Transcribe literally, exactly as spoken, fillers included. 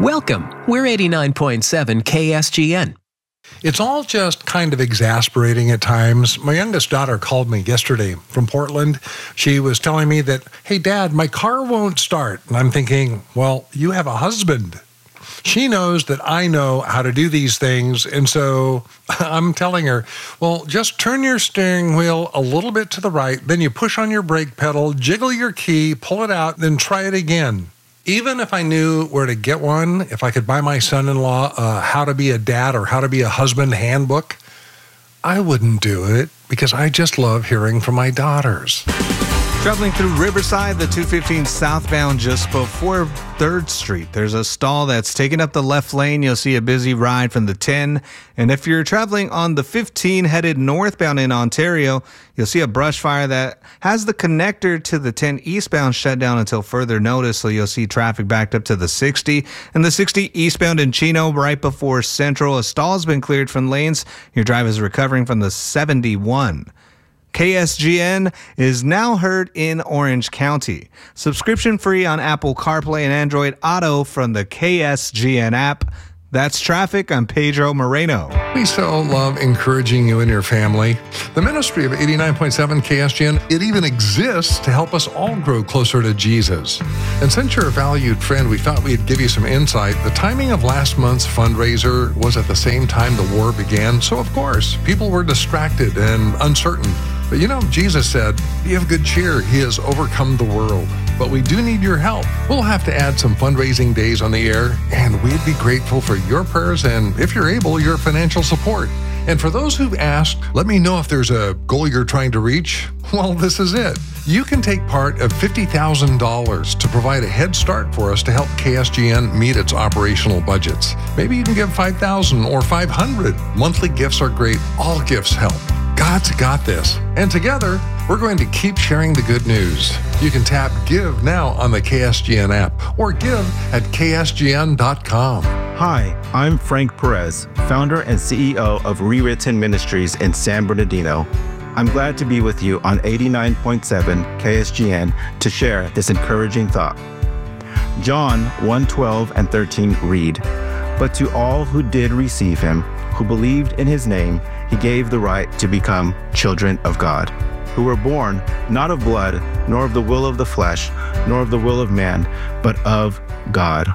Welcome. We're eighty-nine point seven K S G N. It's all just kind of exasperating at times. My youngest daughter called me yesterday from Portland. She was telling me that, hey, Dad, my car won't start. And I'm thinking, well, you have a husband. She knows that I know how to do these things. And so I'm telling her, well, just turn your steering wheel a little bit to the right. Then you push on your brake pedal, jiggle your key, pull it out, then try it again. Even if I knew where to get one, if I could buy my son-in-law uh, how to be a dad or how to be a husband handbook, I wouldn't do it because I just love hearing from my daughters. Traveling through Riverside, the two fifteen southbound just before third Street. There's a stall that's taking up the left lane. You'll see a busy ride from the ten. And if you're traveling on the fifteen headed northbound in Ontario, you'll see a brush fire that has the connector to the ten eastbound shut down until further notice. So you'll see traffic backed up to the sixty. And the sixty eastbound in Chino right before Central. A stall has been cleared from lanes. Your drive is recovering from the seventy-one. K S G N is now heard in Orange County. Subscription free on Apple CarPlay and Android Auto from the K S G N app. That's traffic. I'm Pedro Moreno. We so love encouraging you and your family. The ministry of eighty-nine point seven K S G N, it even exists to help us all grow closer to Jesus. And since you're a valued friend, we thought we'd give you some insight. The timing of last month's fundraiser was at the same time the war began. So, of course, people were distracted and uncertain. But you know, Jesus said, be of good cheer. He has overcome the world. But we do need your help. We'll have to add some fundraising days on the air, and we'd be grateful for your prayers and, if you're able, your financial support. And for those who've asked, let me know if there's a goal you're trying to reach. Well, this is it. You can take part of fifty thousand dollars to provide a head start for us to help K S G N meet its operational budgets. Maybe you can give five thousand dollars or five hundred dollars. Monthly gifts are great. All gifts help. God's got this. And together, we're going to keep sharing the good news. You can tap Give now on the K S G N app or give at K S G N dot com. Hi, I'm Frank Perez, founder and C E O of Rewritten Ministries in San Bernardino. I'm glad to be with you on eighty-nine point seven K S G N to share this encouraging thought. John one twelve and thirteen read, "But to all who did receive him, who believed in his name, he gave the right to become children of God, who were born not of blood, nor of the will of the flesh, nor of the will of man, but of God."